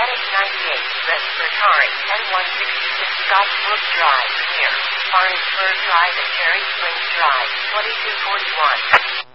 ZX98, Respiratory, N166 Scottsbrook Drive, near Orangeburg Drive and Cherry Springs Drive, 2241.